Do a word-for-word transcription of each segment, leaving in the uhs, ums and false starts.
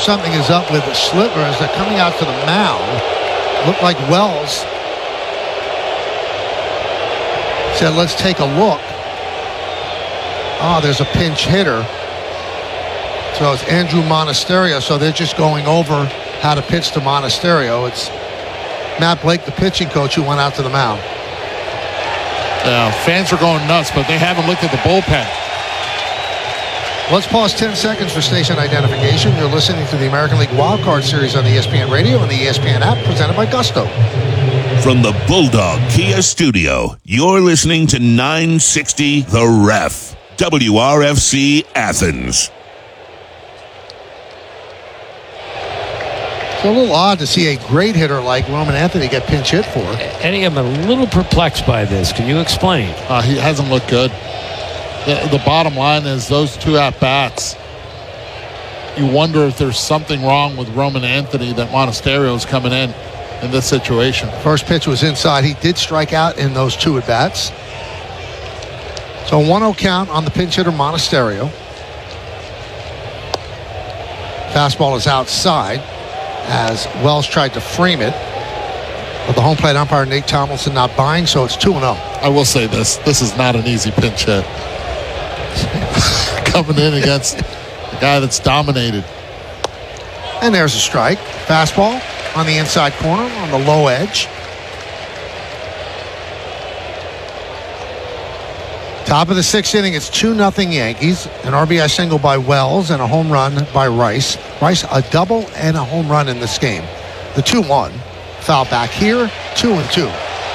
something is up with Schlittler as they're coming out to the mound. Looked like Wells said, let's take a look. Oh, there's a pinch hitter. So it's Andrew Monasterio. So they're just going over how to pitch to Monasterio. It's Matt Blake, the pitching coach, who went out to the mound. Yeah, fans are going nuts, but they haven't looked at the bullpen. Let's pause ten seconds for station identification. You're listening to the American League Wildcard Series on the E S P N Radio and the E S P N app, presented by Gusto. From the Bulldog Kia Studio, you're listening to nine sixty The Ref, W R F C Athens. It's a little odd to see a great hitter like Roman Anthony get pinch hit for. Eddie, I'm a little perplexed by this. Can you explain? Uh, he hasn't looked good. The, the bottom line is those two at-bats, you wonder if there's something wrong with Roman Anthony that Monasterio is coming in in this situation. First pitch was inside. He did strike out in those two at-bats. So one oh count on the pinch hitter Monasterio. Fastball is outside as Wells tried to frame it. But the home plate umpire, Nate Tomlinson, not buying, so it's two and oh. I will say this. This is not an easy pinch hit. Coming in against the guy that's dominated. And there's a strike. Fastball on the inside corner on the low edge. Top of the sixth inning, it's two nothing Yankees. An R B I single by Wells and a home run by Rice. Rice, a double and a home run in this game. The two one. Foul back here, two and two.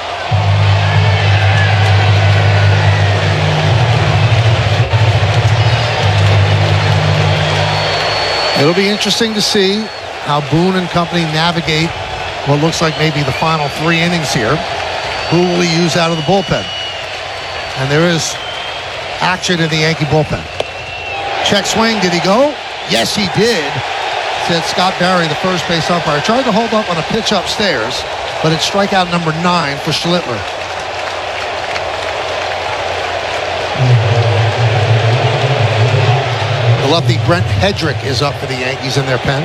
It'll be interesting to see how Boone and company navigate what looks like maybe the final three innings here. Who will he use out of the bullpen? And there is action in the Yankee bullpen. Check swing, did he go? Yes, he did, said Scott Barry, the first base umpire. Tried to hold up on a pitch upstairs, but it's strikeout number nine for Schlittler. The lefty Brent Hedrick is up for the Yankees in their pen.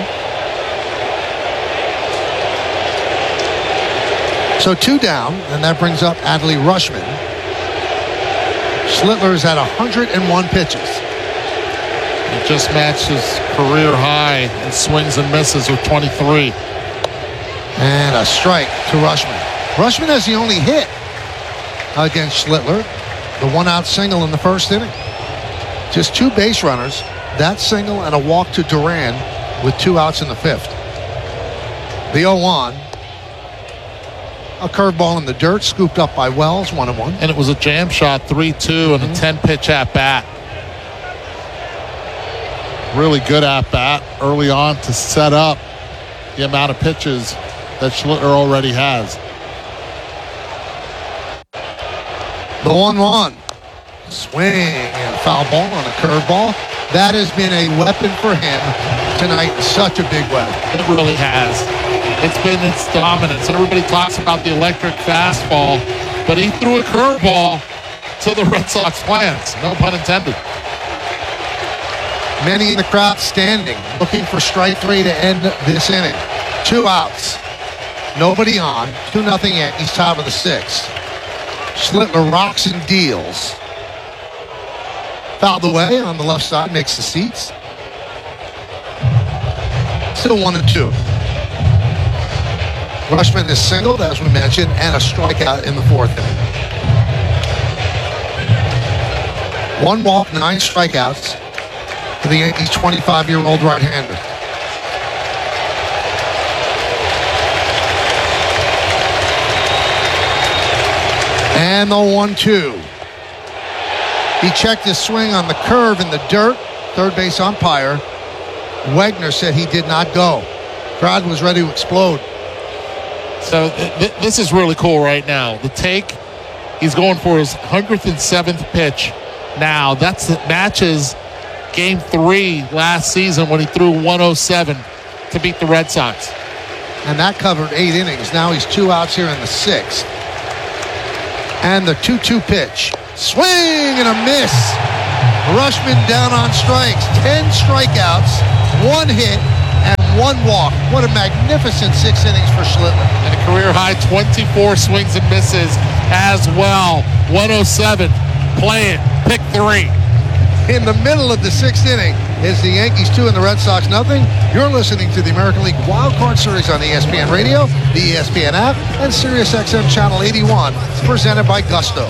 So two down, and that brings up Adley Rutschman. Schlittler is at one hundred one pitches. He just matched his career high in swings and misses with twenty-three. And a strike to Rutschman. Rutschman has the only hit against Schlittler. The one-out single in the first inning. Just two base runners. That single and a walk to Duran with two outs in the fifth. The oh one. A curveball in the dirt, scooped up by Wells, one and one. And it was a jam shot, three two, and mm-hmm. a ten-pitch at-bat. Really good at-bat early on to set up the amount of pitches that Schlittler already has. The one one. Swing and foul ball on a curveball. That has been a weapon for him tonight. Such a big weapon. It really has. It's been its dominance. Everybody talks about the electric fastball, but he threw a curveball to the Red Sox plants. No pun intended. Many in the crowd standing, looking for strike three to end this inning. Two outs. Nobody on. two nothing Yankees, top of the sixth. Schlittler rocks and deals. Fouled away on the left side, makes the seats. Still one and two. Rutschman is singled, as we mentioned, and a strikeout in the fourth inning. One walk, nine strikeouts for the Yankees' twenty-five-year-old right-hander. And the one two. He checked his swing on the curve in the dirt. Third base umpire Wegner said he did not go. Crowd was ready to explode. So th- this is really cool right now. The take, he's going for his one hundred seventh pitch now. That's that matches game three last season when he threw one oh seven to beat the Red Sox. And that covered eight innings. Now he's two outs here in the sixth. And the two two pitch. Swing and a miss. Rutschman down on strikes. Ten strikeouts, one hit, and one walk. What a magnificent six innings for Schlitman. And a career-high twenty-four swings and misses as well. one oh seven. Play it. Pick three. In the middle of the sixth inning is the Yankees two and the Red Sox nothing. You're listening to the American League Wild Card Series on E S P N Radio, the E S P N app, and Sirius X M Channel eighty-one, presented by Gusto.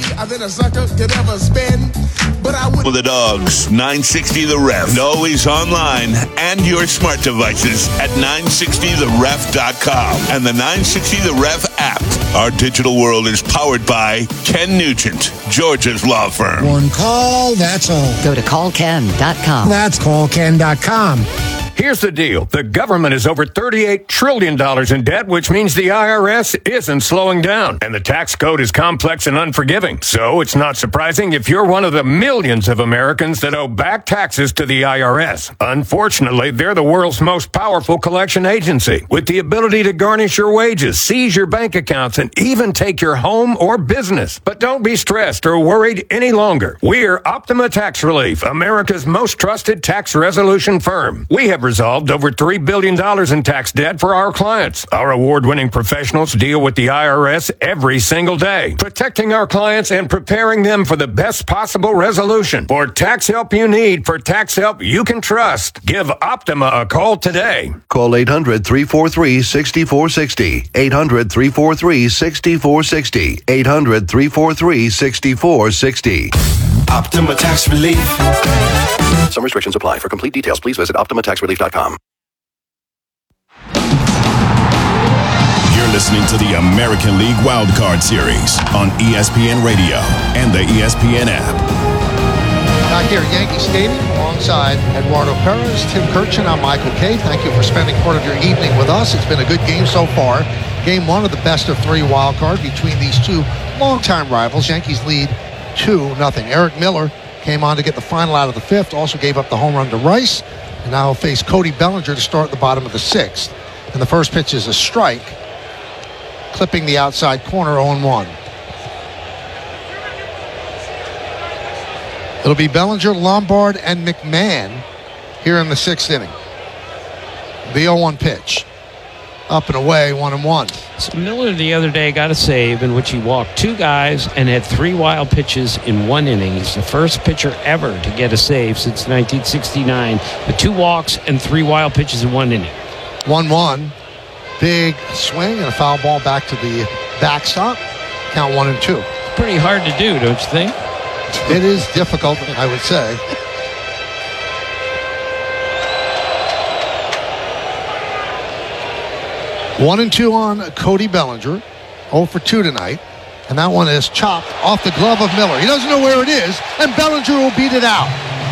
With the Dogs, nine sixty The Ref. And always online and your smart devices at nine sixty the ref dot com and the nine sixty The Ref app. Our digital world is powered by Ken Nugent, Georgia's law firm. One call, that's all. Go to call ken dot com. That's call ken dot com. Here's the deal. The government is over thirty-eight trillion dollars in debt, which means the I R S isn't slowing down. And the tax code is complex and unforgiving. So it's not surprising if you're one of the millions of Americans that owe back taxes to the I R S. Unfortunately, they're the world's most powerful collection agency, with the ability to garnish your wages, seize your bank accounts, and even take your home or business. But don't be stressed or worried any longer. We're Optima Tax Relief, America's most trusted tax resolution firm. We have resolved over three billion dollars in tax debt for our clients. Our award-winning professionals deal with the I R S every single day, protecting our clients and preparing them for the best possible resolution. For tax help you need, for tax help you can trust, give Optima a call today. Call eight hundred, three four three, six four six zero. eight hundred, three four three, six four six zero. eight hundred, three four three, six four six zero. Optima Tax Relief. Some restrictions apply. For complete details, please visit optima tax relief dot com. You're listening to the American League Wild Card Series on E S P N Radio and the E S P N app. Back here at Yankee Stadium alongside Eduardo Perez, Tim Kirchin, I'm Michael Kay. Thank you for spending part of your evening with us. It's been a good game so far. Game one of the best of three wild card between these two longtime rivals. Yankees lead two nothing. Eric Miller came on to get the final out of the fifth, also gave up the home run to Rice, and now he'll face Cody Bellinger to start the bottom of the sixth. And the first pitch is a strike, clipping the outside corner, oh and one. It'll be Bellinger, Lombard, and McMahon here in the sixth inning. The oh one pitch. Up and away, one and one. So Miller the other day got a save in which he walked two guys and had three wild pitches in one inning. He's the first pitcher ever to get a save since nineteen sixty-nine with two walks and three wild pitches in one inning. one one. Big swing and a foul ball back to the backstop. Count one and two. Pretty hard to do, don't you think? It is difficult, I would say. One and two on Cody Bellinger. oh for two tonight. And that one is chopped off the glove of Miller. He doesn't know where it is, and Bellinger will beat it out.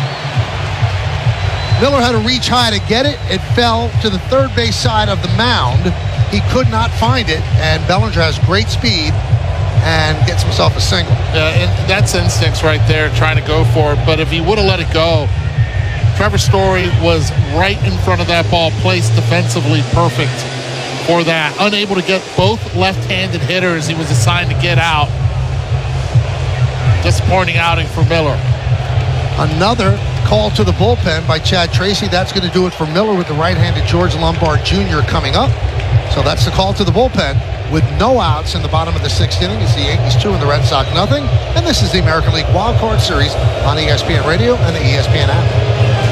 Miller had to reach high to get it. It fell to the third base side of the mound. He could not find it, and Bellinger has great speed and gets himself a single. Yeah, and that's instincts right there, trying to go for it. But if he would have let it go, Trevor Story was right in front of that ball, placed defensively perfect for that. Unable to get both left-handed hitters he was assigned to get out. Disappointing outing for Miller. Another call to the bullpen by Chad Tracy. That's going to do it for Miller with the right-handed George Lombard Junior coming up. So that's the call to the bullpen with no outs in the bottom of the sixth inning. It's the Yankees two and the Red Sox nothing. And this is the American League Wild Card Series on E S P N Radio and the E S P N app.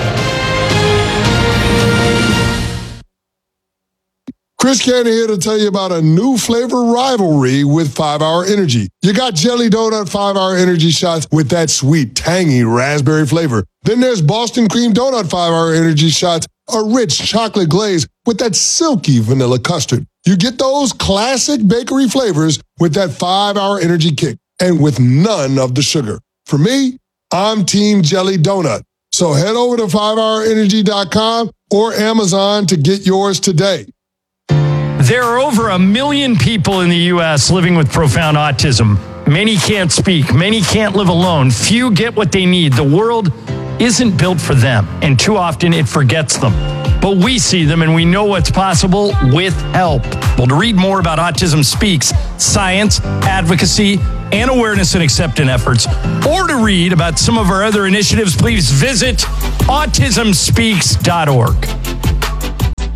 Chris Cannon here to tell you about a new flavor rivalry with five hour Energy. You got Jelly Donut five hour Energy shots with that sweet, tangy raspberry flavor. Then there's Boston Cream Donut five hour Energy shots, a rich chocolate glaze with that silky vanilla custard. You get those classic bakery flavors with that five hour Energy kick and with none of the sugar. For me, I'm Team Jelly Donut. So head over to five hour energy dot com or Amazon to get yours today. There are over a million people in the U S living with profound autism. Many can't speak. Many can't live alone. Few get what they need. The world isn't built for them, and too often it forgets them. But we see them, and we know what's possible with help. Well, to read more about Autism Speaks, science, advocacy, and awareness and acceptance efforts, or to read about some of our other initiatives, please visit autism speaks dot org.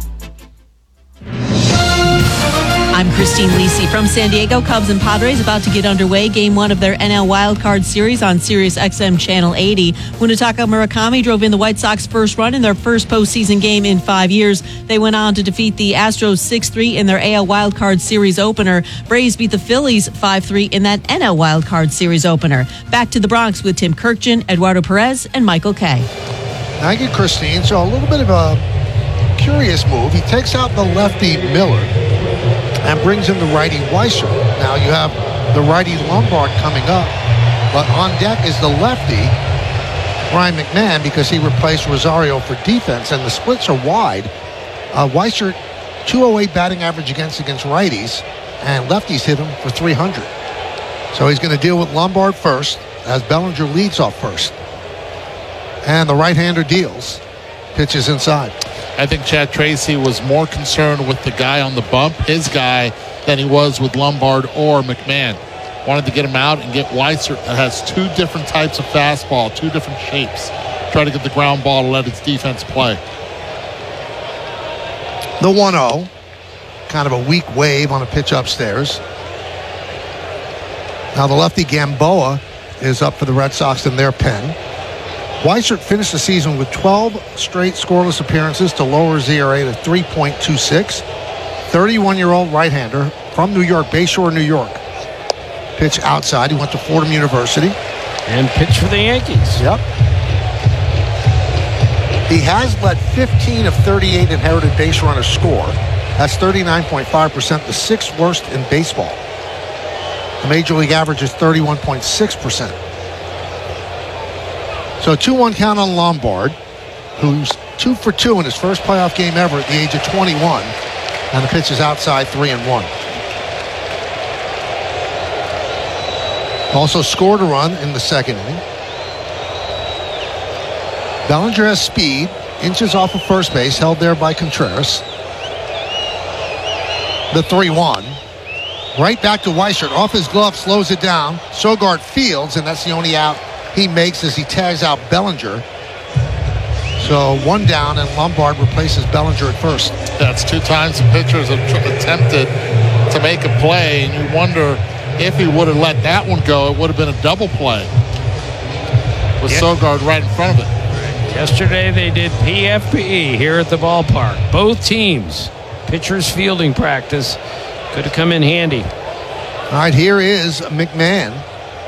I'm Christine Lisi from San Diego. Cubs and Padres about to get underway. Game one of their N L Wildcard Series on Sirius X M Channel eighty. Munetaka Murakami drove in the White Sox first run in their first postseason game in five years. They went on to defeat the Astros six three in their A L Wildcard Series opener. Braves beat the Phillies five three in that N L Wildcard Series opener. Back to the Bronx with Tim Kirkjian, Eduardo Perez, and Michael Kay. Thank you, Christine. So a little bit of a curious move. He takes out the lefty Miller and brings in the righty Weissert. Now you have the righty Lombard coming up, but on deck is the lefty Brian McMahon because he replaced Rosario for defense, and the splits are wide. Uh, Weissert, two oh eight batting average against against righties, and lefties hit him for three hundred. So he's going to deal with Lombard first as Bellinger leads off first. And the right-hander deals. Pitches inside. I think Chad Tracy was more concerned with the guy on the bump, his guy, than he was with Lombard or McMahon. Wanted to get him out and get Weissert that has two different types of fastball, two different shapes. Try to get the ground ball to let its defense play. The one oh. Kind of a weak wave on a pitch upstairs. Now the lefty Gamboa is up for the Red Sox in their pen. Weissert finished the season with twelve straight scoreless appearances to lower his E R A to three point two six. thirty-one-year-old right-hander from New York, Bayshore, New York. Pitch outside. He went to Fordham University. And pitch for the Yankees. Yep. He has led fifteen of thirty-eight inherited base runners score. That's thirty-nine point five percent, the sixth worst in baseball. The Major League average is thirty-one point six percent. So two one count on Lombard, who's two for two in his first playoff game ever at the age of twenty-one. And the pitch is outside, three and one. Also scored a run in the second inning. Bellinger has speed, inches off of first base, held there by Contreras. The three one. Right back to Weissert. Off his glove, slows it down. Sogard fields, and that's the only out he makes as he tags out Bellinger. So one down, and Lombard replaces Bellinger at first. That's two times the pitchers have tr- attempted to make a play, and you wonder if he would have let that one go, it would have been a double play with Yeah. Sogard right in front of it. Yesterday they did P F P E here at the ballpark. Both teams, pitchers fielding practice, could have come in handy. All right, here is McMahon.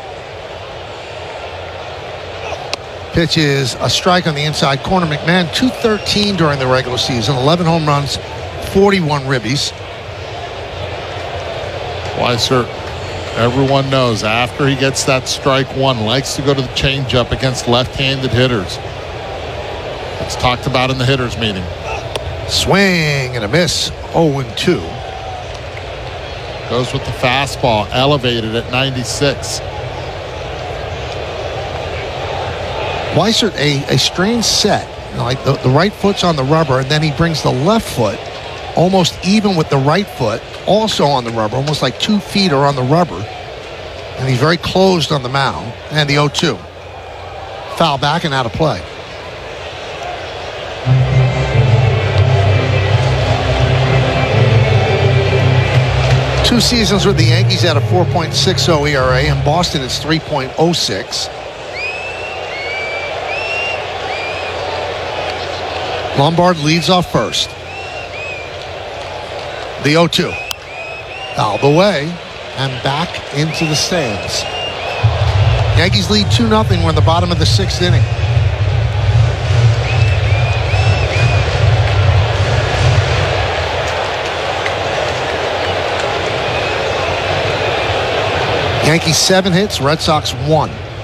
Pitch is a strike on the inside corner. McMahon, two thirteen during the regular season, eleven home runs, forty-one ribbies. Weissert, everyone knows after he gets that strike one, likes to go to the changeup against left-handed hitters. It's talked about in the hitters meeting. Swing and a miss, oh and two. Goes with the fastball, elevated at ninety-six. Weissert, a, a strange set. You know, like the, the right foot's on the rubber, and then he brings the left foot almost even with the right foot, also on the rubber, almost like two feet are on the rubber. And he's very closed on the mound. And the oh two. Foul back and out of play. Two seasons with the Yankees at a four point six oh E R A. In Boston, it's three point oh six. Lombard leads off first. The oh two. Foul the way and back into the stands. Yankees lead two nothing. We're in the bottom of the sixth inning. Yankees seven hits, Red Sox one.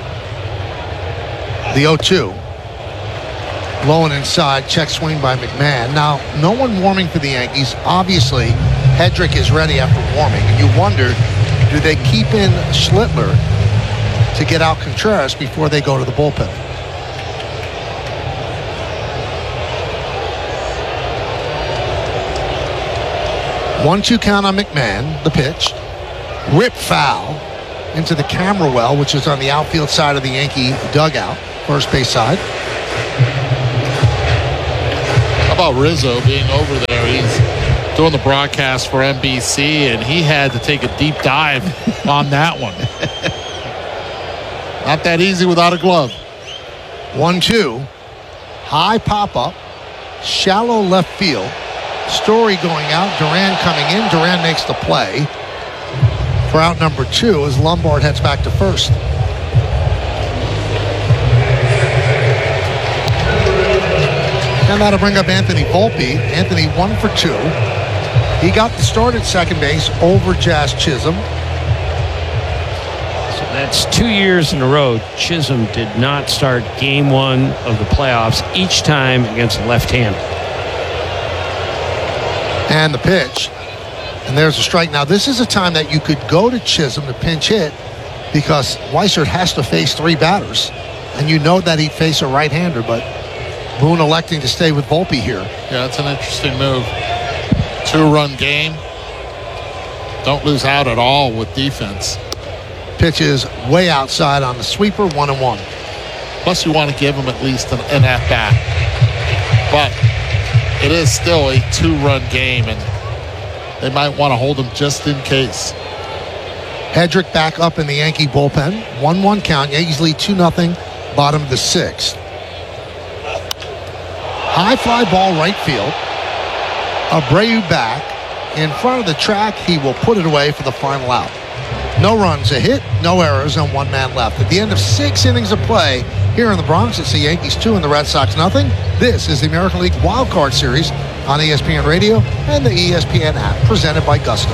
The oh two. Low and inside, check swing by McMahon. Now, no one warming for the Yankees. Obviously, Hedrick is ready after warming. And you wonder, do they keep in Schlittler to get out Contreras before they go to the bullpen? one two count on McMahon, the pitch. Rip foul into the camera well, which is on the outfield side of the Yankee dugout, first base side. How about Rizzo being over there? He's doing the broadcast for N B C, and he had to take a deep dive on that one. Not that easy without a glove. one two. High pop-up. Shallow left field. Story going out. Duran coming in. Duran makes the play for out number two as Lombard heads back to first. And that'll bring up Anthony Volpe. Anthony one for two. He got the start at second base over Jazz Chisholm. So that's two years in a row. Chisholm did not start game one of the playoffs, each time against a left-hander. And the pitch. And there's a strike. Now, this is a time that you could go to Chisholm to pinch hit because Weissert has to face three batters. And you know that he'd face a right-hander, but Boone electing to stay with Volpe here. Yeah, that's an interesting move. Two-run game. Don't lose out at all with defense. Pitch is way outside on the sweeper, one and one. Plus, you want to give him at least an, an at-bat. But it is still a two-run game, and they might want to hold him just in case. Hedrick back up in the Yankee bullpen. one one count. Yankees lead two nothing, bottom of the sixth. High fly ball right field. Abreu back. In front of the track, he will put it away for the final out. No runs, a hit, no errors, and one man left. At the end of six innings of play here in the Bronx, it's the Yankees two and the Red Sox nothing. This is the American League Wild Card Series on E S P N Radio and the E S P N app, presented by Gusto.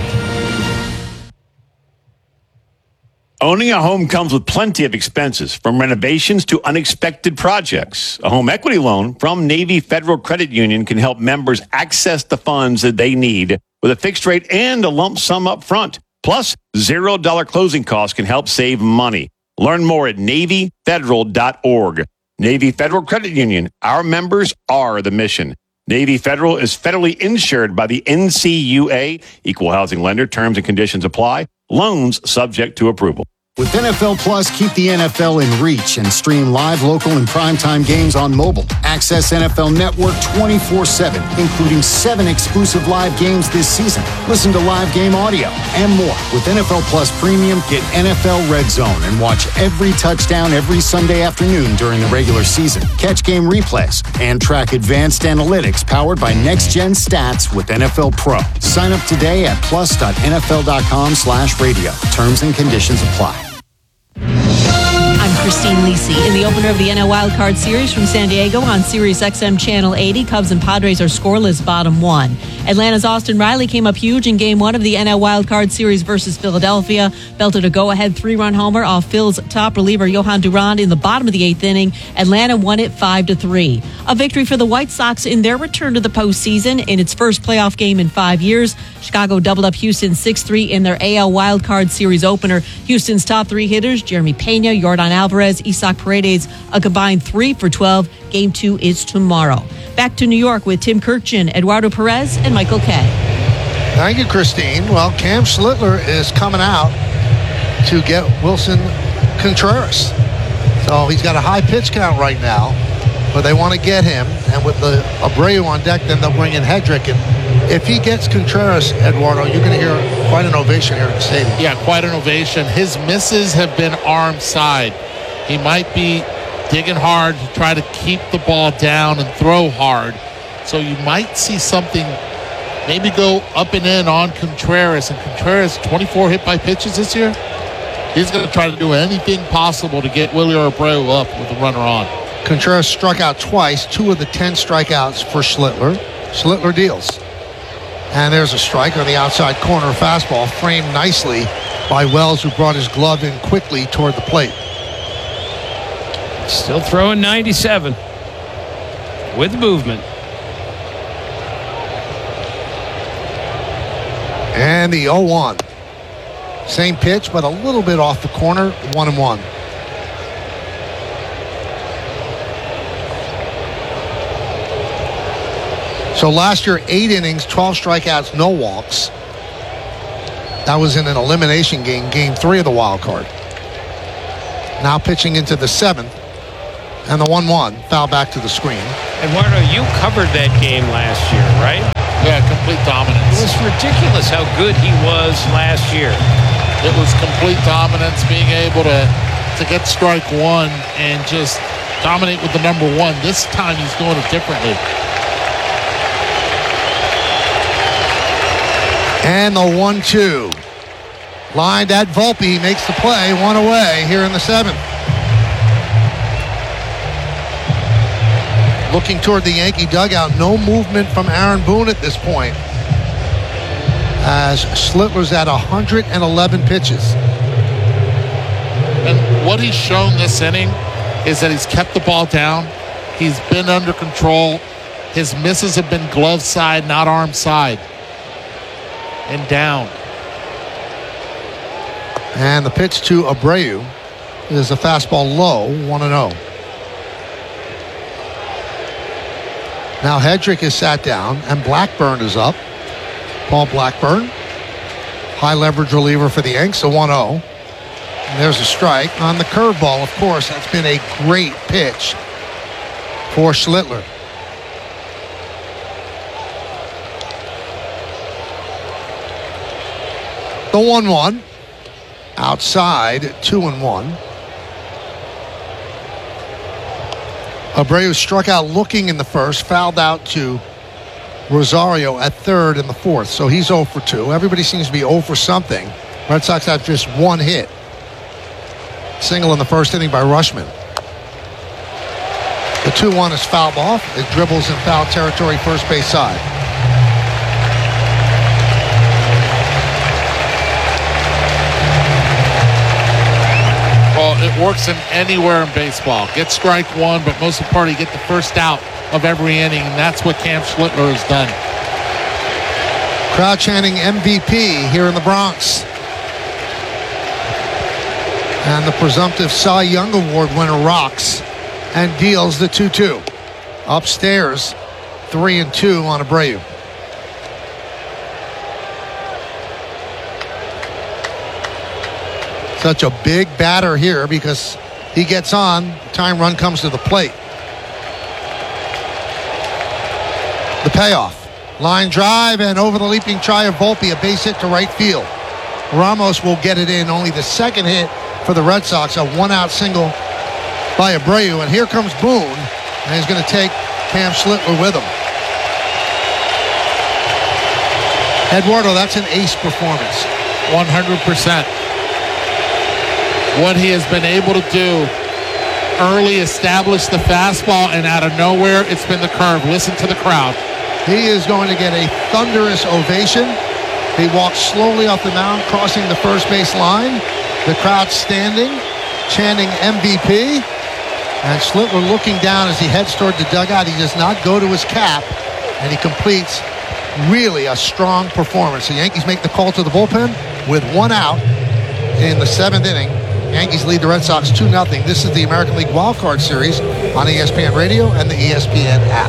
Owning a home comes with plenty of expenses, from renovations to unexpected projects. A home equity loan from Navy Federal Credit Union can help members access the funds that they need with a fixed rate and a lump sum up front. Plus, zero dollar closing costs can help save money. Learn more at Navy Federal dot org. Navy Federal Credit Union. Our members are the mission. Navy Federal is federally insured by the N C U A. Equal housing lender. Terms and conditions apply. Loans subject to approval. With N F L Plus, keep the N F L in reach and stream live, local, and primetime games on mobile. Access N F L Network twenty-four seven, including seven exclusive live games this season. Listen to live game audio and more. With N F L Plus Premium, get N F L Red Zone and watch every touchdown every Sunday afternoon during the regular season. Catch game replays and track advanced analytics powered by next-gen stats with N F L Pro. Sign up today at plus dot N F L dot com slash radio. Terms and conditions apply. I'm Christine Lisi. In the opener of the N L Wild Card Series from San Diego on Sirius X M Channel eighty, Cubs and Padres are scoreless, bottom one. Atlanta's Austin Riley came up huge in Game one of the N L Wild Card Series versus Philadelphia. Belted a go-ahead three-run homer off Phil's top reliever Johan Duran in the bottom of the eighth inning. Atlanta won it five to three. A victory for the White Sox in their return to the postseason in its first playoff game in five years. Chicago doubled up Houston six three in their A L Wild Card Series opener. Houston's top three hitters, Jeremy Pena, Yordan Alvarez, Isaac Paredes, a combined three for twelve. Game two is tomorrow. Back to New York with Tim Kirchin, Eduardo Perez, and Michael Kay. Thank you, Christine. Well, Cam Schlittler is coming out to get Wilson Contreras. So he's got a high pitch count right now, but they want to get him. And with the Abreu on deck, then they'll bring in Hedrick. And if he gets Contreras, Eduardo, you're going to hear quite an ovation here at the stadium. Yeah, quite an ovation. His misses have been arm side. He might be digging hard to try to keep the ball down and throw hard. So you might see something maybe go up and in on Contreras. And Contreras, twenty-four hit by pitches this year. He's going to try to do anything possible to get Willie Abreu up with the runner on. Contreras struck out twice, two of the ten strikeouts for Schlittler. Schlittler deals. And there's a strike on the outside corner fastball, framed nicely by Wells, who brought his glove in quickly toward the plate. Still throwing ninety-seven with movement. And the oh one. Same pitch, but a little bit off the corner, one and one. So last year, eight innings, twelve strikeouts, no walks. That was in an elimination game, game three of the wild card. Now pitching into the seventh. And the one one, foul back to the screen. Eduardo, you covered that game last year, right? Yeah, complete dominance. It was ridiculous how good he was last year. It was complete dominance, being able to, to get strike one and just dominate with the number one. This time he's doing it differently. And the one two. Lined at Volpe, makes the play, one away here in the seventh. Looking toward the Yankee dugout, no movement from Aaron Boone at this point, as Schlittler's at one hundred eleven pitches. And what he's shown this inning is that he's kept the ball down. He's been under control. His misses have been glove side, not arm side. And down. And the pitch to Abreu is a fastball low, one and oh. Now Hedrick is sat down and Blackburn is up. Paul Blackburn, high leverage reliever for the Yanks, a one oh. And there's a strike on the curveball, of course. That's been a great pitch for Schlittler. The one one. Outside, two and one. Abreu struck out looking in the first, fouled out to Rosario at third in the fourth. So he's oh for two. Everybody seems to be oh for something. Red Sox have just one hit. Single in the first inning by Rushman. The two one is fouled off. It dribbles in foul territory, first base side. Well, it works in anywhere in baseball. Get strike one, but most importantly, get the first out of every inning, and that's what Cam Schlittler has done. Crowd chanting M V P here in the Bronx. And the presumptive Cy Young Award winner rocks and deals the two two. Upstairs, three and two on Abreu. Such a big batter here because he gets on, time run comes to the plate. The payoff. Line drive and over the leaping try of Volpe, a base hit to right field. Ramos will get it in, only the second hit for the Red Sox, a one-out single by Abreu. And here comes Boone, and he's going to take Cam Schlittler with him. Eduardo, that's an ace performance. one hundred percent. What he has been able to do, early establish the fastball, and out of nowhere, it's been the curve. Listen to the crowd. He is going to get a thunderous ovation. He walks slowly off the mound, crossing the first base line. The crowd standing, chanting M V P. And Schlittler looking down as he heads toward the dugout. He does not go to his cap, and he completes really a strong performance. The Yankees make the call to the bullpen with one out in the seventh inning. Yankees lead the Red Sox two nothing. This is the American League Wild Card Series on E S P N Radio and the E S P N app.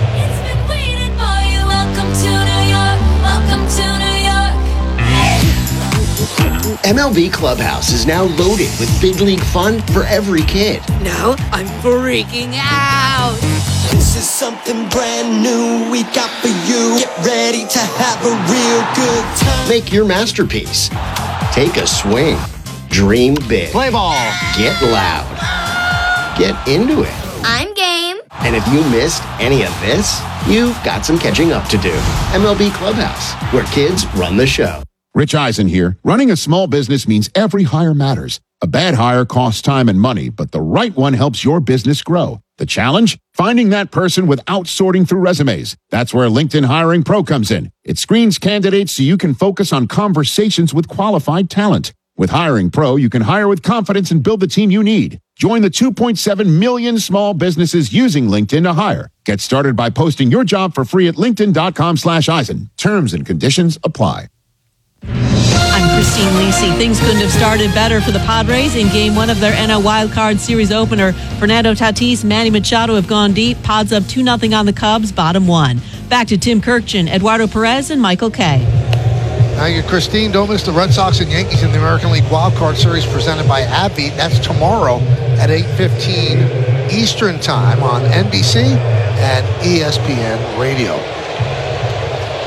M L B Clubhouse is now loaded with big league fun for every kid. Now I'm freaking out. This is something brand new we got for you. Get ready to have a real good time. Make your masterpiece. Take a swing. Dream big. Play ball. Get loud. Get into it. I'm game. And if you missed any of this, you've got some catching up to do. M L B Clubhouse, where kids run the show. Rich Eisen here. Running a small business means every hire matters. A bad hire costs time and money, but the right one helps your business grow. The challenge? Finding that person without sorting through resumes. That's where LinkedIn Hiring Pro comes in. It screens candidates so you can focus on conversations with qualified talent. With Hiring Pro, you can hire with confidence and build the team you need. Join the two point seven million small businesses using LinkedIn to hire. Get started by posting your job for free at linkedin.com slash Eisen. Terms and conditions apply. I'm Christine Lisi. Things couldn't have started better for the Padres in game one of their N L Wild Card Series opener. Fernando Tatis, Manny Machado have gone deep. Pods up two nothing on the Cubs, bottom one. Back to Tim Kirkchin, Eduardo Perez, and Michael Kay. Thank you, Christine. Don't miss the Red Sox and Yankees in the American League Wild Card Series presented by AbbVie. That's tomorrow at eight fifteen Eastern Time on N B C and E S P N Radio.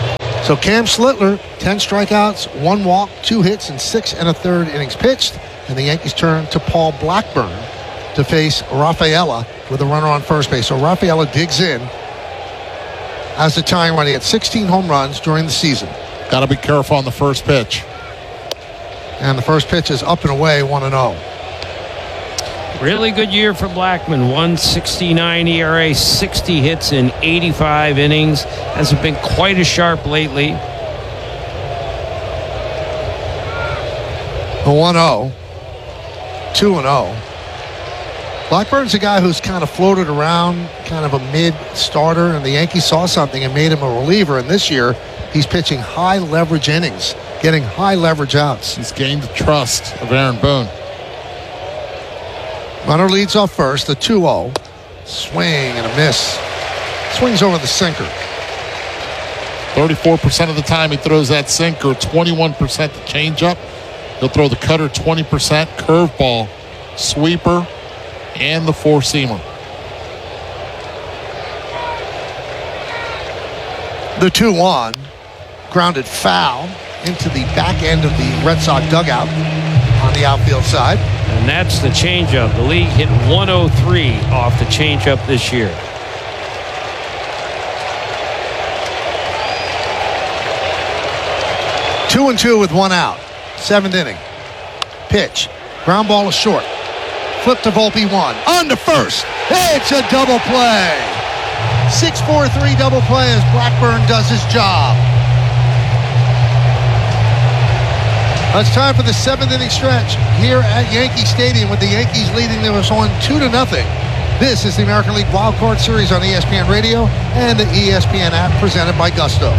So Cam Slittler, ten strikeouts, one walk, two hits, and six and a third innings pitched. And the Yankees turn to Paul Blackburn to face Rafaela with a runner on first base. So Rafaela digs in as the tying run. He had sixteen home runs during the season. Got to be careful on the first pitch. And the first pitch is up and away, one and oh. Really good year for Blackman. one sixty-nine E R A, sixty hits in eighty-five innings. Hasn't been quite as sharp lately. The one oh. two and oh. Blackburn's a guy who's kind of floated around, kind of a mid-starter, and the Yankees saw something and made him a reliever. And this year, he's pitching high-leverage innings, getting high-leverage outs. He's gained the trust of Aaron Boone. Runner leads off first, the two oh. Swing and a miss. Swings over the sinker. thirty-four percent of the time he throws that sinker, twenty-one percent the changeup. He'll throw the cutter twenty percent, curveball, sweeper, and the four-seamer. The two one, grounded foul into the back end of the Red Sox dugout on the outfield side. And that's the changeup. The league hit one oh three off the changeup this year. Two and two with one out. Seventh inning. Pitch. Ground ball is short. Flip to Volpe one. On to first. It's a double play. six four three double play as Blackburn does his job. It's time for the seventh inning stretch here at Yankee Stadium with the Yankees leading them on two to nothing. This is the American League Wild Card Series on E S P N Radio and the E S P N app presented by Gusto.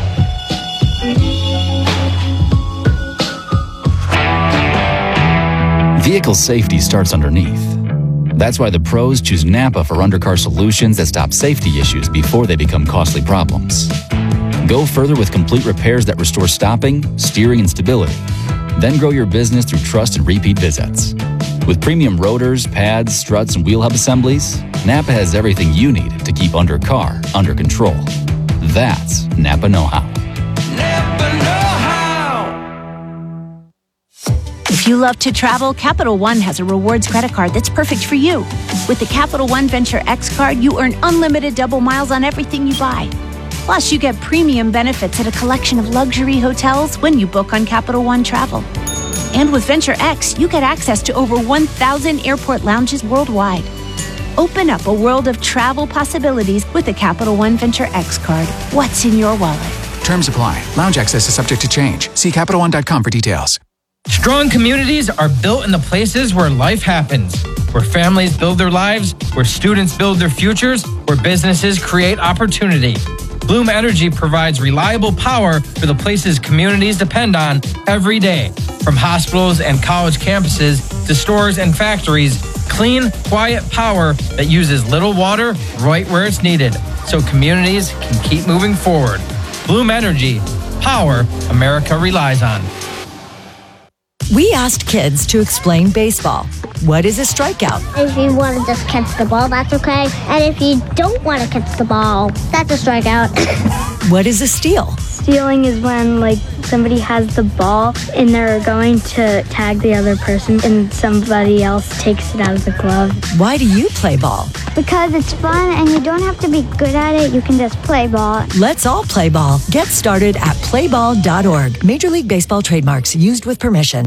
Vehicle safety starts underneath. That's why the pros choose Napa for undercar solutions that stop safety issues before they become costly problems. Go further with complete repairs that restore stopping, steering, and stability. Then grow your business through trust and repeat visits. With premium rotors, pads, struts, and wheel hub assemblies, Napa has everything you need to keep undercar under control. That's Napa know-how. If you love to travel, Capital One has a rewards credit card that's perfect for you. With the Capital One Venture X card, you earn unlimited double miles on everything you buy. Plus, you get premium benefits at a collection of luxury hotels when you book on Capital One Travel. And with Venture X, you get access to over one thousand airport lounges worldwide. Open up a world of travel possibilities with the Capital One Venture X card. What's in your wallet? Terms apply. Lounge access is subject to change. See Capital One dot com for details. Strong communities are built in the places where life happens, where families build their lives, where students build their futures, where businesses create opportunity. Bloom Energy provides reliable power for the places communities depend on every day. From hospitals and college campuses to stores and factories, clean, quiet power that uses little water right where it's needed, so communities can keep moving forward. Bloom Energy, power America relies on. We asked kids to explain baseball. What is a strikeout? If you want to just catch the ball, that's okay. And if you don't want to catch the ball, that's a strikeout. What is a steal? Stealing is when, like, somebody has the ball and they're going to tag the other person and somebody else takes it out of the glove. Why do you play ball? Because it's fun and you don't have to be good at it. You can just play ball. Let's all play ball. Get started at play ball dot org. Major League Baseball trademarks used with permission.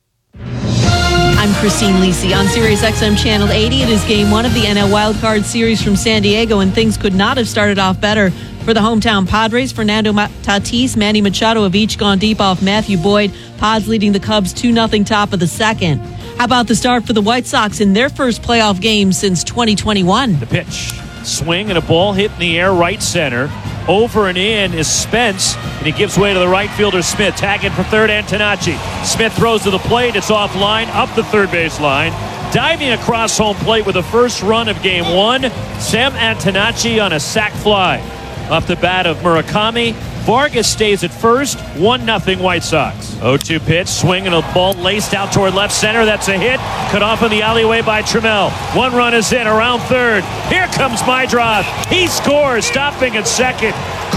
I'm Christine Lisi on Sirius X M Channel eighty. It is game one of the N L Wild Card Series from San Diego, and things could not have started off better for the hometown Padres. Fernando Tatis, Manny Machado have each gone deep off Matthew Boyd. Pods leading the Cubs two nothing top of the second. How about the start for the White Sox in their first playoff game since twenty twenty-one? The pitch. Swing and a ball hit in the air right center. Over and in is Spence, and he gives way to the right fielder Smith. Tagging for third, Antonacci. Smith throws to the plate. It's offline, up the third base line. Diving across home plate with the first run of game one, Sam Antonacci on a sac fly. Off the bat of Murakami, Vargas stays at first, one nothing White Sox. oh two pitch, swing and a ball laced out toward left center. That's a hit, cut off in the alleyway by Trammell. One run is in, around third. Here comes Meidroth. He scores, stopping at second.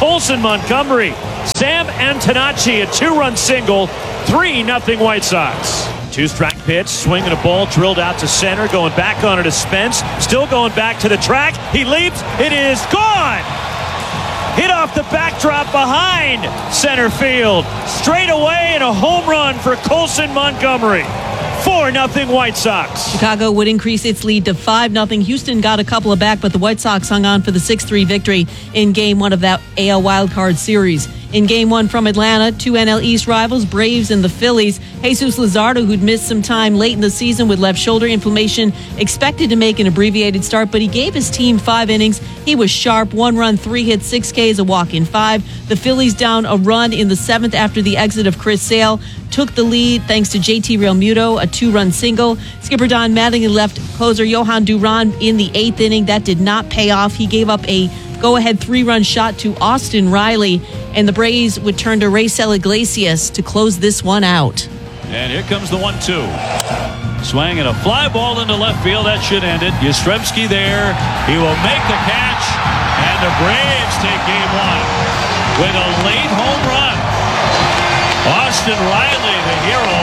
Colson Montgomery. Sam Antonacci, a two-run single, three nothing White Sox. Two-strike pitch, swinging a ball drilled out to center, going back on it to Spence, still going back to the track. He leaps, it is gone! Hit off the backdrop behind center field. Straight away and a home run for Colson Montgomery. four nothing White Sox. Chicago would increase its lead to five nothing. Houston got a couple of back, but the White Sox hung on for the six three victory in game one of that A L wildcard series. In game one from Atlanta, two N L East rivals, Braves and the Phillies. Jesus Luzardo, who'd missed some time late in the season with left shoulder inflammation, expected to make an abbreviated start, but he gave his team five innings. He was sharp, one run, three hits, six Ks, a walk in five. The Phillies down a run in the seventh after the exit of Chris Sale. Took the lead thanks to J T Realmuto, a two-run single. Skipper Don Mattingly left closer Johan Duran in the eighth inning. That did not pay off. He gave up a go-ahead three-run shot to Austin Riley, and the Braves would turn to Raisel Iglesias to close this one out. And here comes the one two. Swing and a fly ball into left field. That should end it. Yastrzemski there. He will make the catch, and the Braves take game one with a late home run. Austin Riley, the hero.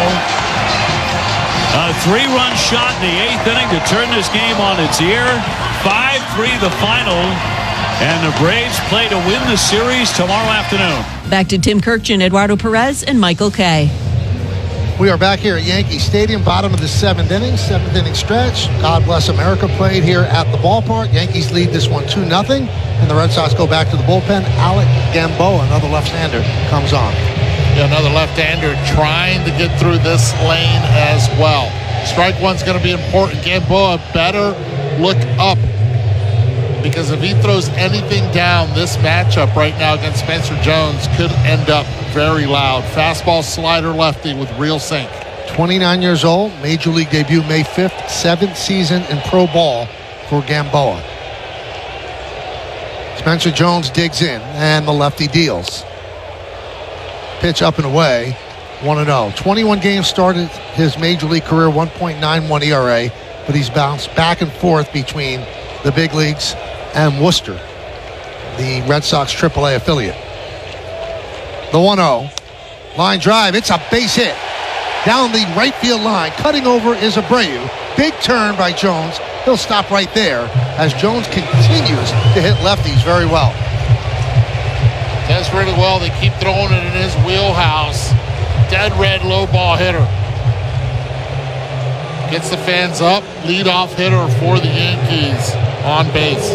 A three-run shot in the eighth inning to turn this game on its ear. five three the final. And the Braves play to win the series tomorrow afternoon. Back to Tim Kirkjian, Eduardo Perez, and Michael Kay. We are back here at Yankee Stadium, bottom of the seventh inning, seventh inning stretch. God Bless America played here at the ballpark. Yankees lead this one two nothing, and the Red Sox go back to the bullpen. Alec Gamboa, another left-hander, comes on. Yeah, another left-hander trying to get through this lane as well. Strike one's going to be important. Gamboa better look up, because if he throws anything down, this matchup right now against Spencer Jones could end up very loud. Fastball, slider, lefty with real sink. twenty-nine years old, Major League debut May fifth, seventh season in pro ball for Gamboa. Spencer Jones digs in, and the lefty deals. Pitch up and away, one and oh. twenty-one games started his Major League career, one point nine one E R A, but he's bounced back and forth between the big leagues and Worcester, the Red Sox triple A affiliate. The one oh. Line drive. It's a base hit. Down the right field line. Cutting over is Abreu. Big turn by Jones. He'll stop right there as Jones continues to hit lefties very well. Does really well. They keep throwing it in his wheelhouse. Dead red low ball hitter. Gets the fans up. Leadoff hitter for the Yankees on base.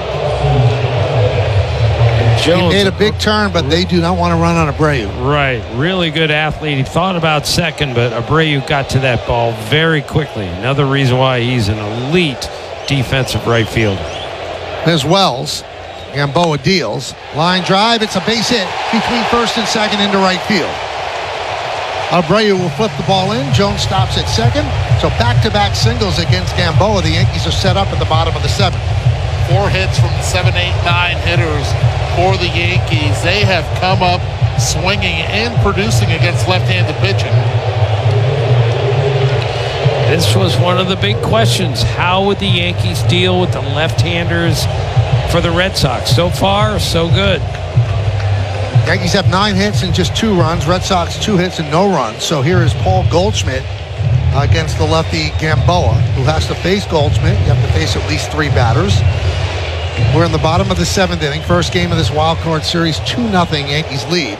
Jones, he made a big turn, but they do not want to run on Abreu. Right. Really good athlete. He thought about second, but Abreu got to that ball very quickly. Another reason why he's an elite defensive right fielder. There's Wells. Gamboa deals. Line drive. It's a base hit between first and second into right field. Abreu will flip the ball in. Jones stops at second. So back-to-back singles against Gamboa. The Yankees are set up at the bottom of the seventh. Four hits from seven, eight, nine hitters for the Yankees. They have come up swinging and producing against left-handed pitching. This was one of the big questions. How would the Yankees deal with the left-handers for the Red Sox? So far, so good. Yankees have nine hits and just two runs. Red Sox two hits and no runs. So here is Paul Goldschmidt against the lefty Gamboa, who has to face Goldschmidt. You have to face at least three batters. We're in the bottom of the seventh inning. First game of this wild card series, two nothing Yankees lead.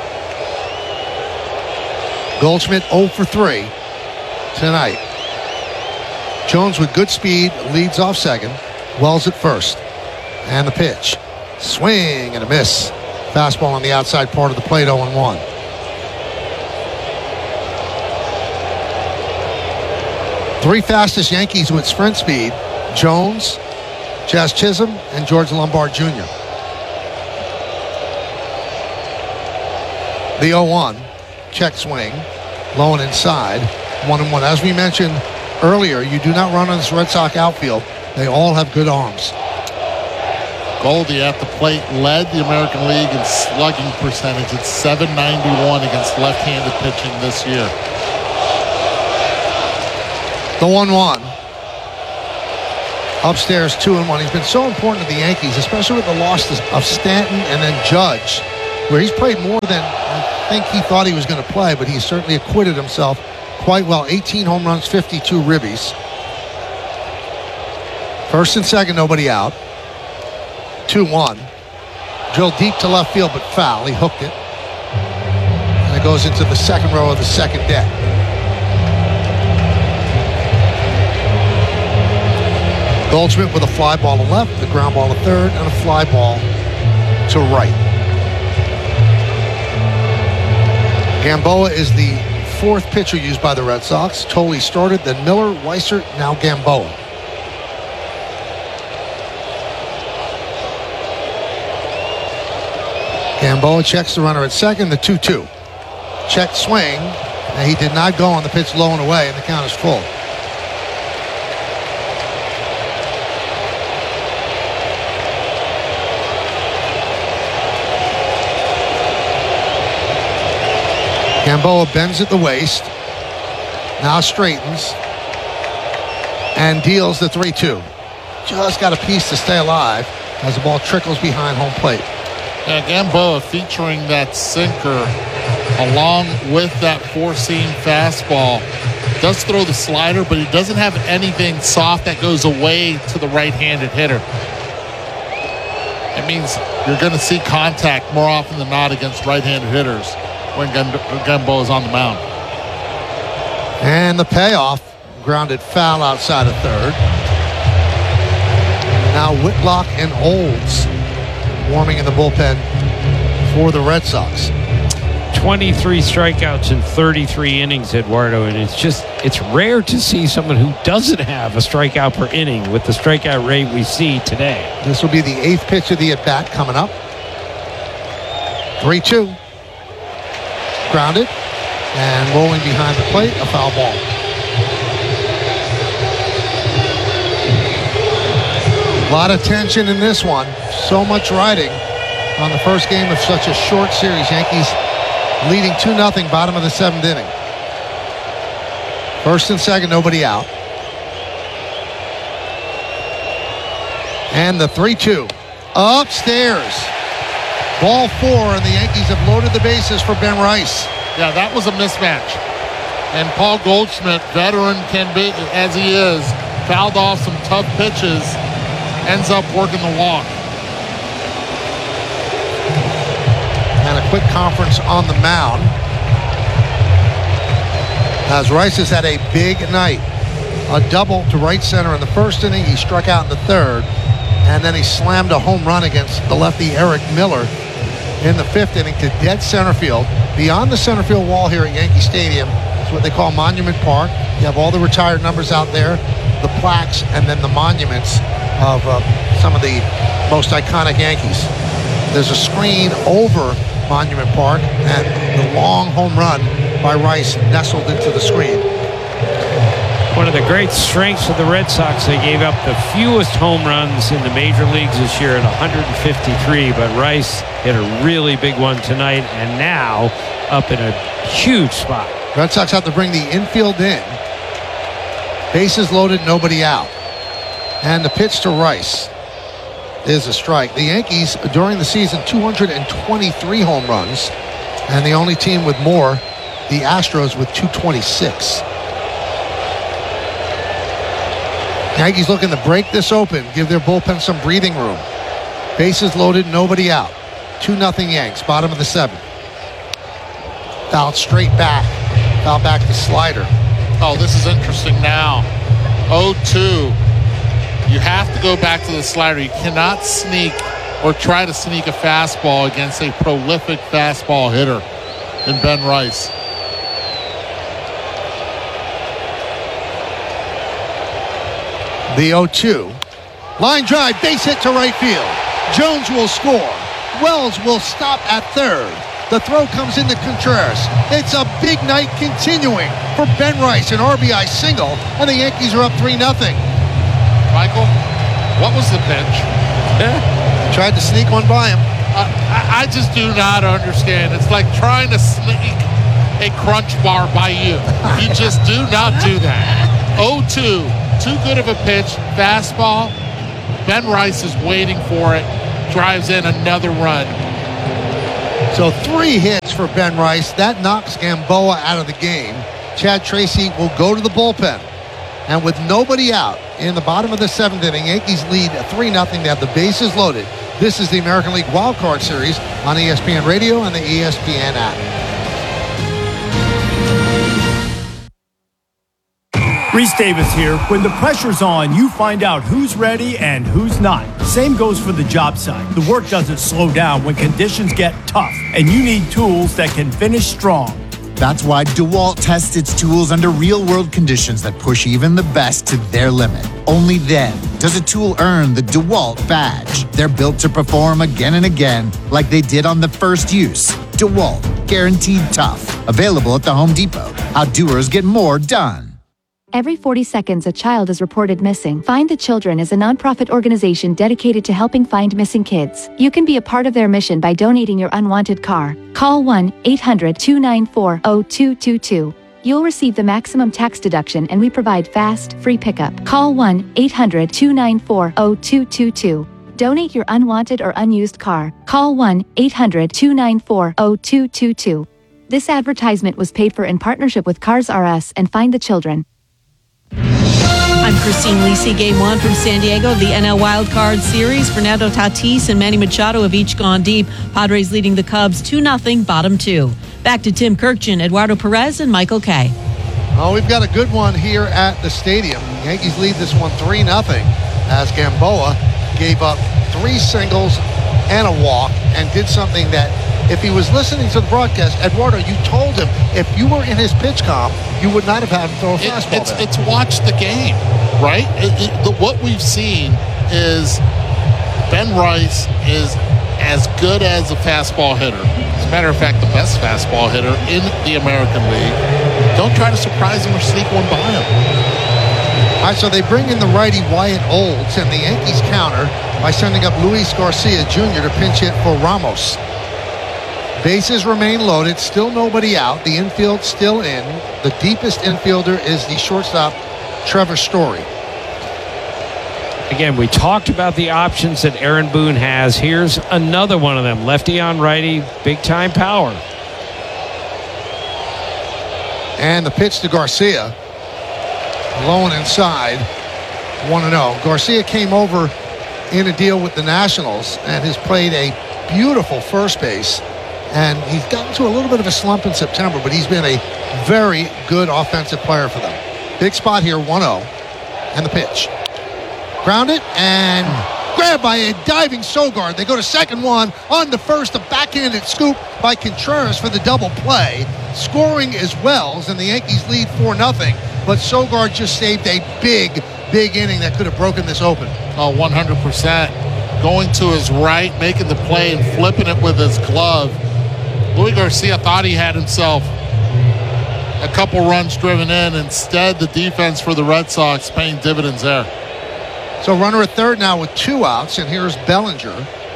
Goldschmidt oh for three tonight. Jones with good speed leads off second. Wells at first. And the pitch. Swing and a miss. Fastball on the outside part of the plate, oh and one. Three fastest Yankees with sprint speed: Jones, Jazz Chisholm, and George Lombard Junior The oh one, check swing, low and inside, one and one. As we mentioned earlier, you do not run on this Red Sox outfield. They all have good arms. Goldie at the plate led the American League in slugging percentage at seven ninety-one against left-handed pitching this year. The one one. Upstairs, two and one. He's been so important to the Yankees, especially with the loss of Stanton and then Judge, where he's played more than I think he thought he was going to play, but he certainly acquitted himself quite well. eighteen home runs, fifty-two ribbies. First and second, nobody out. two one. Drilled deep to left field, but foul. He hooked it. And it goes into the second row of the second deck. Goldschmidt with a fly ball to left, the ground ball to third, and a fly ball to right. Gamboa is the fourth pitcher used by the Red Sox. Tolley started, then Miller, Weissert, now Gamboa. Gamboa checks the runner at second, the two two. Check swing, and he did not go on the pitch low and away, and the count is full. Gamboa bends at the waist, now straightens, and deals the three two. Just got a piece to stay alive as the ball trickles behind home plate. Yeah, Gamboa featuring that sinker along with that four-seam fastball. Does throw the slider, but he doesn't have anything soft that goes away to the right-handed hitter. It means you're going to see contact more often than not against right-handed hitters when Gamboa is on the mound. And the payoff, grounded foul outside of third. Now Whitlock and Olds warming in the bullpen for the Red Sox. twenty-three strikeouts in thirty-three innings, Eduardo, and it's just, it's rare to see someone who doesn't have a strikeout per inning with the strikeout rate we see today. This will be the eighth pitch of the at-bat coming up. three two. Grounded and rolling behind the plate, a foul ball. A lot of tension in this one. So much riding on the first game of such a short series. Yankees leading two nothing, bottom of the seventh inning. First and second, nobody out. And the three two. Upstairs. Ball four, and the Yankees have loaded the bases for Ben Rice. Yeah, that was a mismatch. And Paul Goldschmidt, veteran can be as he is, fouled off some tough pitches, ends up working the walk. And a quick conference on the mound, as Rice has had a big night. A double to right center in the first inning. He struck out in the third, and then he slammed a home run against the lefty Eric Miller in the fifth inning to dead center field. Beyond the center field wall here at Yankee Stadium is what they call Monument Park. You have all the retired numbers out there, the plaques, and then the monuments of uh, some of the most iconic Yankees. There's a screen over Monument Park, and the long home run by Rice nestled into the screen. One of the great strengths of the Red Sox, they gave up the fewest home runs in the major leagues this year at one hundred fifty-three, but Rice hit a really big one tonight and now up in a huge spot. Red Sox have to bring the infield in. Bases loaded, nobody out. And the pitch to Rice is a strike. The Yankees, during the season, two hundred twenty-three home runs, and the only team with more, the Astros, with two twenty-six. Yankees looking to break this open, give their bullpen some breathing room. Bases loaded, nobody out. two nothing Yanks, bottom of the seventh. Fouled straight back. Foul back to slider. Oh, this is interesting now. oh two. You have to go back to the slider. You cannot sneak or try to sneak a fastball against a prolific fastball hitter in Ben Rice. The oh two. Line drive, base hit to right field. Jones will score. Wells will stop at third. The throw comes into Contreras. It's a big night continuing for Ben Rice, an R B I single, and the Yankees are up three nothing. Michael, what was the pitch? Tried to sneak one by him. Uh, I, I just do not understand. It's like trying to sneak a crunch bar by you. You just do not do that. oh two. too good of a pitch, fastball. Ben Rice is waiting for it, drives in another run. So three hits for Ben Rice. That knocks Gamboa out of the game. Chad Tracy will go to the bullpen. And with nobody out in the bottom of the seventh inning, Yankees lead three nothing. They have the bases loaded. This is the American League Wild Card Series on E S P N Radio and the E S P N app. Reese Davis here. When the pressure's on, you find out who's ready and who's not. Same goes for the job site. The work doesn't slow down when conditions get tough, and you need tools that can finish strong. That's why DeWalt tests its tools under real-world conditions that push even the best to their limit. Only then does a tool earn the DeWalt badge. They're built to perform again and again, like they did on the first use. DeWalt, guaranteed tough. Available at the Home Depot. How doers get more done. Every forty seconds, a child is reported missing. Find the Children is a nonprofit organization dedicated to helping find missing kids. You can be a part of their mission by donating your unwanted car. Call one eight hundred two nine four zero two two two. You'll receive the maximum tax deduction, and we provide fast, free pickup. Call one eight hundred two nine four zero two two two. Donate your unwanted or unused car. Call one eight hundred two nine four zero two two two. This advertisement was paid for in partnership with Cars R Us and Find the Children. I'm Christine Lisi. Game one from San Diego of the N L Wild Card Series. Fernando Tatis and Manny Machado have each gone deep. Padres leading the Cubs two nothing, bottom two. Back to Tim Kirkjian, Eduardo Perez, and Michael Kay. Oh, we've got a good one here at the stadium. Yankees lead this one three nothing as Gamboa gave up three singles and a walk and did something that, if he was listening to the broadcast, Eduardo, you told him if you were in his pitch comp, you would not have had him throw a It, fastball. it's, there. it's watch the game, right? It, it, the, what we've seen is Ben Rice is as good as a fastball hitter. As a matter of fact, the best fastball hitter in the American League. Don't try to surprise him or sneak one by him. All right, so they bring in the righty Wyatt Olds, and the Yankees counter by sending up Luis Garcia Junior to pinch hit for Ramos. Bases remain loaded, still nobody out. The infield still in. The deepest infielder is the shortstop, Trevor Story. Again, we talked about the options that Aaron Boone has. Here's another one of them. Lefty on righty, big-time power. And the pitch to Garcia. Low and inside, one and oh. Garcia came over in a deal with the Nationals and has played a beautiful first base. And he's gotten to a little bit of a slump in September, but he's been a very good offensive player for them. Big spot here, one oh. And the pitch. Ground it and grabbed by a diving Sogard. They go to second one. On the first, a backhanded scoop by Contreras for the double play. Scoring as Wells, and the Yankees lead four nothing. But Sogard just saved a big, big inning that could have broken this open. Oh, one hundred percent. Going to his right, making the play, and flipping it with his glove. Luis Garcia thought he had himself a couple runs driven in. Instead, the defense for the Red Sox paying dividends there. So runner at third now with two outs, and here's Bellinger.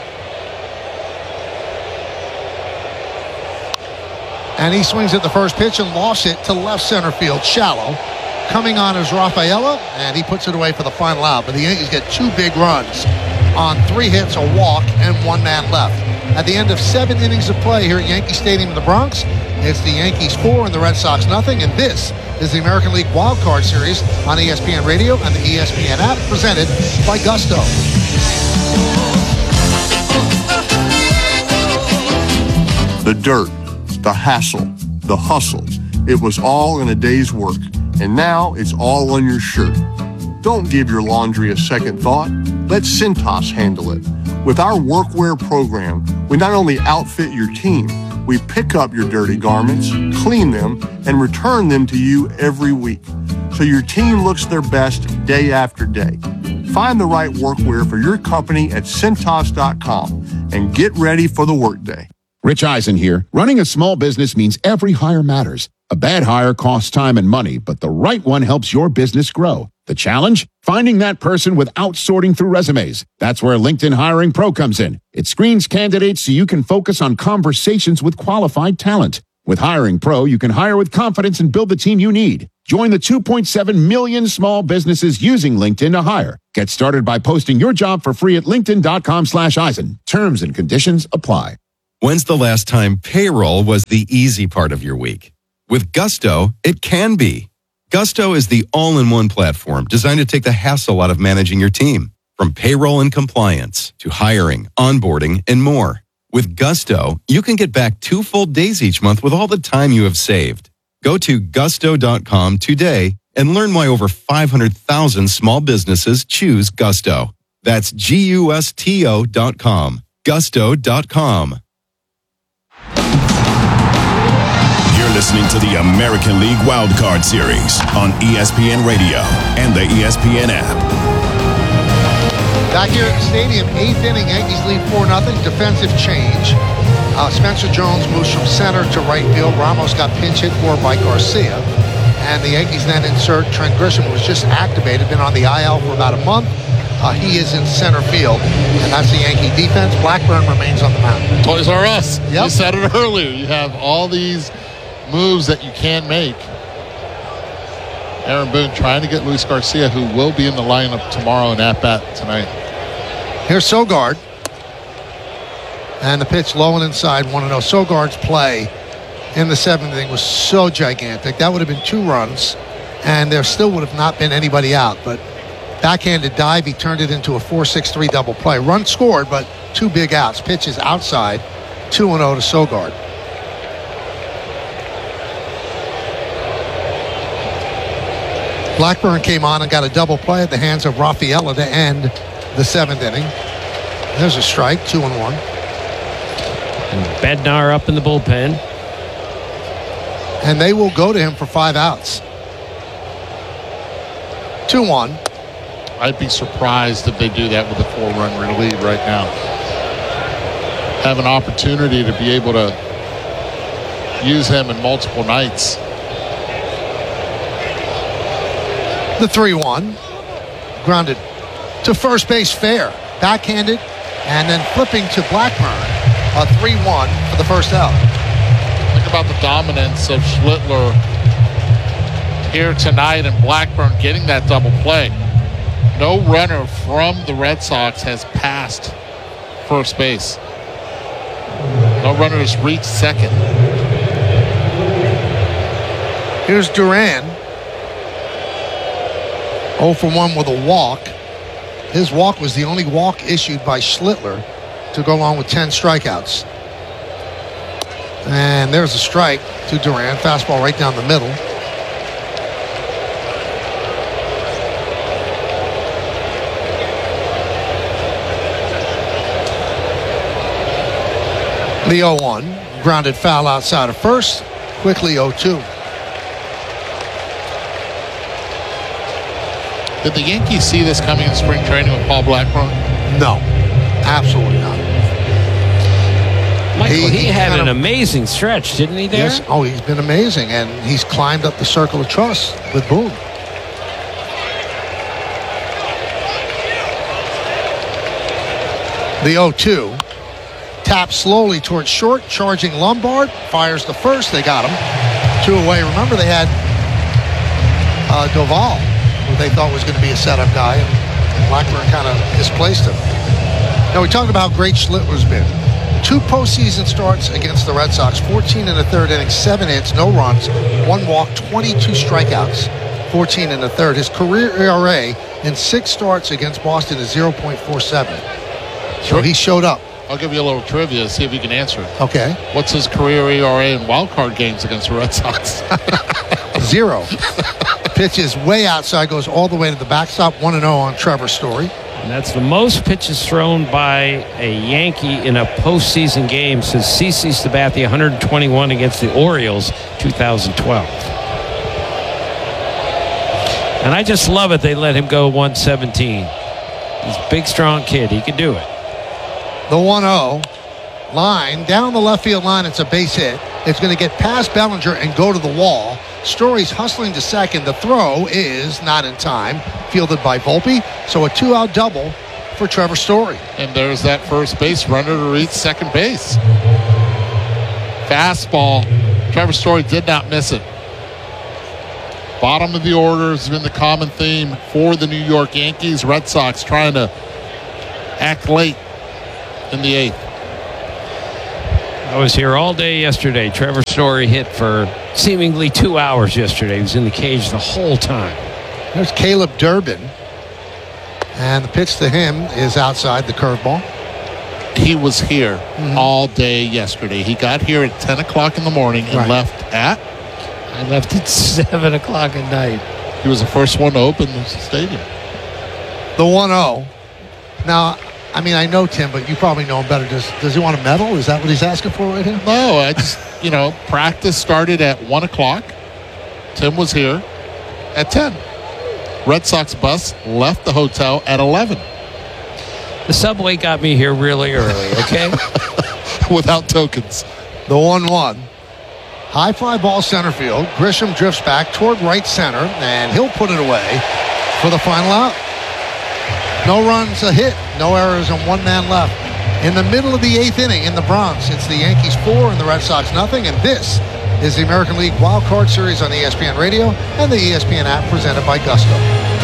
And he swings at the first pitch and lost it to left center field, shallow. Coming on is Rafaela, and he puts it away for the final out. But the Yankees get two big runs on three hits, a walk, and one man left. At the end of seven innings of play here at Yankee Stadium in the Bronx, it's the Yankees four and the Red Sox nothing. And this is the American League Wild Card Series on E S P N Radio and the E S P N app, presented by Gusto. The dirt, the hassle, the hustle. It was all in a day's work, and now it's all on your shirt. Don't give your laundry a second thought. Let Cintas handle it. With our workwear program, we not only outfit your team, we pick up your dirty garments, clean them, and return them to you every week, so your team looks their best day after day. Find the right workwear for your company at Cintas dot com and get ready for the workday. Rich Eisen here. Running a small business means every hire matters. A bad hire costs time and money, but the right one helps your business grow. The challenge? Finding that person without sorting through resumes. That's where LinkedIn Hiring Pro comes in. It screens candidates so you can focus on conversations with qualified talent. With Hiring Pro, you can hire with confidence and build the team you need. Join the two point seven million small businesses using LinkedIn to hire. Get started by posting your job for free at linkedin.com slash Eisen. Terms and conditions apply. When's the last time payroll was the easy part of your week? With Gusto, it can be. Gusto is the all-in-one platform designed to take the hassle out of managing your team. From payroll and compliance to hiring, onboarding, and more. With Gusto, you can get back two full days each month with all the time you have saved. Go to gusto dot com today and learn why over five hundred thousand small businesses choose Gusto. That's G U S T O dot com. gusto dot com. You're listening to the American League Wildcard Series on E S P N Radio and the E S P N app. Back here at the stadium, eighth inning, Yankees lead four nothing. Defensive change. Uh, Spencer Jones moves from center to right field. Ramos got pinch hit for by Garcia. And the Yankees then insert Trent Grisham, who was just activated, been on the I L for about a month. Uh, he is in center field, and that's the Yankee defense. Blackburn remains on the mound. Toys R Us. Yep. You said it earlier. You have all these moves that you can make. Aaron Boone trying to get Luis Garcia, who will be in the lineup tomorrow and at bat tonight. Here's Sogard. And the pitch low and inside, one oh. Sogard's play in the seventh inning was so gigantic. That would have been two runs, and there still would have not been anybody out. But backhanded dive, he turned it into a four six three double play. Run scored, but two big outs. Pitch is outside, two and oh to Sogard. Blackburn came on and got a double play at the hands of Rafaela to end the seventh inning. There's a strike, two and one. And Bednar up in the bullpen. And they will go to him for five outs. two one. I'd be surprised if they do that with a four-run lead right now. Have an opportunity to be able to use him in multiple nights. The three one. Grounded to first base fair. Backhanded. And then flipping to Blackburn. A three one for the first out. Think about the dominance of Schlittler here tonight and Blackburn getting that double play. No runner from the Red Sox has passed first base. No runner has reached second. Here's Duran. oh for one with a walk. His walk was the only walk issued by Schlittler to go along with ten strikeouts. And there's a strike to Duran. Fastball right down the middle. The oh one. Grounded foul outside of first. Quickly oh two. Did the Yankees see this coming in spring training with Paul Blackburn? No. Absolutely not. Michael, he, He- he he had kind an of- amazing stretch, didn't he, there? Yes. Oh, he's been amazing, and he's climbed up the circle of trust with Boone. The oh two. Taps slowly towards short, charging Lombard. Fires the first. They got him. Two away. Remember, they had uh, Doval, who they thought was going to be a setup guy, and Blackburn kind of displaced him. Now, we talked about how great Schlittler's been. Two postseason starts against the Red Sox, fourteen in the third inning, seven hits, no runs, one walk, twenty-two strikeouts, fourteen in the third. His career E R A in six starts against Boston is zero point four seven. So he showed up. I'll give you a little trivia, see if you can answer it. Okay. What's his career E R A in wild card games against the Red Sox? Zero. Pitch is way outside, goes all the way to the backstop, one and oh on Trevor Story. And that's the most pitches thrown by a Yankee in a postseason game since CeCe Sabathia, one hundred twenty-one against the Orioles, two thousand twelve. And I just love it they let him go one seventeen. He's a big, strong kid. He can do it. The one oh. Line, down the left field line, it's a base hit. It's going to get past Bellinger and go to the wall. Story's hustling to second. The throw is not in time. Fielded by Volpe. So a two-out double for Trevor Story. And there's that first base runner to reach second base. Fastball. Trevor Story did not miss it. Bottom of the order has been the common theme for the New York Yankees. Red Sox trying to act late in the eighth. I was here all day yesterday. Trevor Story hit for seemingly two hours yesterday. He was in the cage the whole time. There's Caleb Durbin. And the pitch to him is outside the curveball. He was here mm-hmm. all day yesterday. He got here at ten o'clock in the morning and right. left at? I left at seven o'clock at night. He was the first one to open the stadium. The one oh. Now, I mean, I know Tim, but you probably know him better. Does, does he want a medal? Is that what he's asking for right here? No, I just, you know, practice started at one o'clock. Tim was here at ten. Red Sox bus left the hotel at eleven. The subway got me here really early, okay? Without tokens. The one one. High fly ball center field. Grisham drifts back toward right center, and he'll put it away for the final out. No runs, a hit, no errors, and one man left. In the middle of the eighth inning in the Bronx, it's the Yankees four and the Red Sox nothing, and this is the American League Wild Card Series on E S P N Radio and the E S P N app presented by Gusto.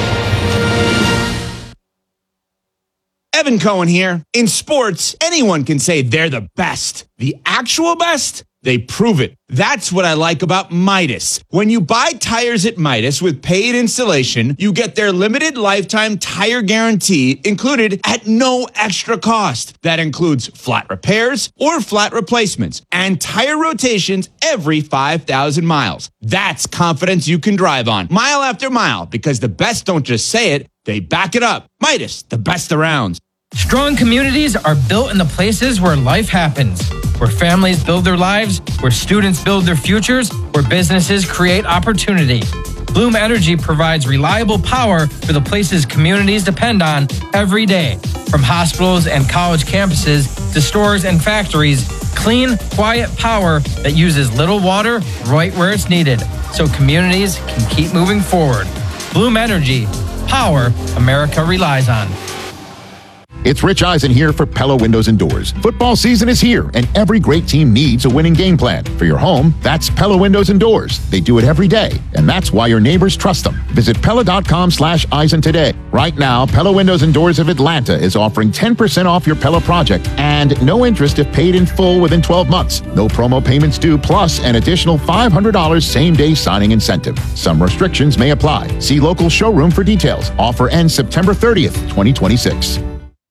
Evan Cohen here. In sports, anyone can say they're the best. The actual best? They prove it. That's what I like about Midas. When you buy tires at Midas with paid installation, you get their limited lifetime tire guarantee included at no extra cost. That includes flat repairs or flat replacements and tire rotations every five thousand miles. That's confidence you can drive on mile after mile, because the best don't just say it, they back it up. Midas, the best around. Strong communities are built in the places where life happens, where families build their lives, where students build their futures, where businesses create opportunity. Bloom Energy provides reliable power for the places communities depend on every day. From hospitals and college campuses to stores and factories, clean, quiet power that uses little water right where it's needed, so communities can keep moving forward. Bloom Energy, power America relies on. It's Rich Eisen here for Pella Windows and Doors. Football season is here, and every great team needs a winning game plan. For your home, that's Pella Windows and Doors. They do it every day, and that's why your neighbors trust them. Visit Pella.com slash Eisen today. Right now, Pella Windows and Doors of Atlanta is offering ten percent off your Pella project and no interest if paid in full within twelve months. No promo payments due, plus an additional five hundred dollars same-day signing incentive. Some restrictions may apply. See local showroom for details. Offer ends September thirtieth, twenty twenty-six.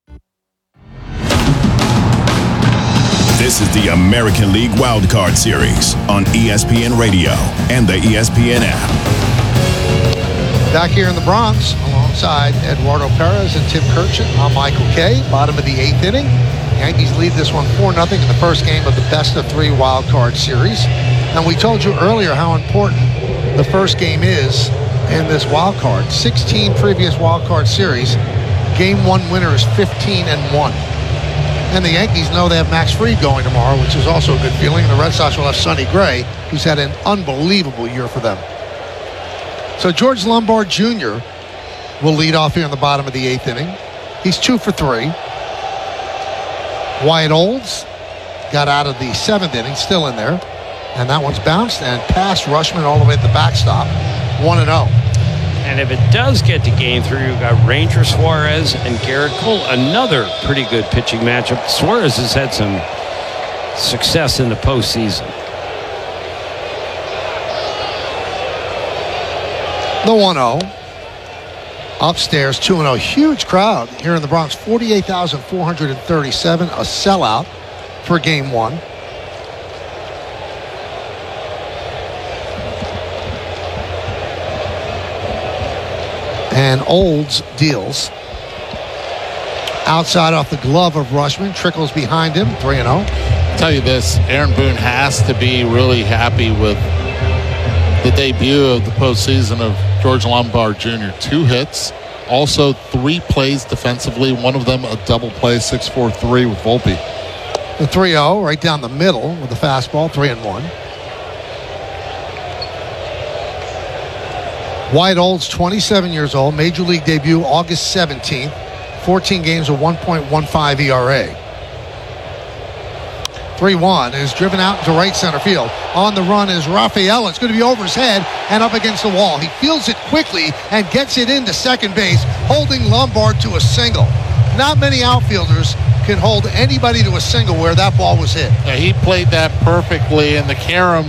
This is the American League Wild Card Series on E S P N Radio and the E S P N app. Back here in the Bronx, alongside Eduardo Perez and Tim Kirchin, I'm Michael Kay. Bottom of the eighth inning. Yankees lead this one four nothing in the first game of the best of three Wild Card Series. And we told you earlier how important the first game is in this Wild Card. sixteen previous Wild Card Series. Game one winner is fifteen and one. And the Yankees know they have Max Fried going tomorrow, which is also a good feeling. And the Red Sox will have Sonny Gray, who's had an unbelievable year for them. So George Lombard Junior will lead off here in the bottom of the eighth inning. He's two for three. Wyatt Olds got out of the seventh inning, still in there. And that one's bounced and past Rushman all the way at the backstop. one and oh. And if it does get to game three, you've got Ranger Suarez and Garrett Cole. Another pretty good pitching matchup. Suarez has had some success in the postseason. The one oh. Upstairs, two and oh. Huge crowd here in the Bronx. forty-eight thousand four hundred thirty-seven. A sellout for game one. And Olds deals. Outside off the glove of Rushman. Trickles behind him. three and oh. I'll tell you this. Aaron Boone has to be really happy with the debut of the postseason of George Lombard Junior Two hits. Also three plays defensively. One of them a double play. six four three with Volpe. The three oh right down the middle with the fastball. three and one. Wyatt Olds, twenty-seven years old, Major League debut August seventeenth, fourteen games of one point one five E R A. three one, is driven out into right center field. On the run is Rafael. It's going to be over his head and up against the wall. He fields it quickly and gets it into second base, holding Lombard to a single. Not many outfielders can hold anybody to a single where that ball was hit. Yeah, he played that perfectly, and the Karam